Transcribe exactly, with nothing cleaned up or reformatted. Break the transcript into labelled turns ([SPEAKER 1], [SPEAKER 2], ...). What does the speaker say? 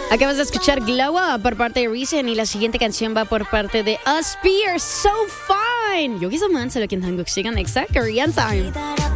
[SPEAKER 1] Acabas de escuchar Glow Up por parte de Reason y la siguiente canción va por parte de Us. You're so fine. 여기서만 슬로킨 한국시간 엑사 Korean Time.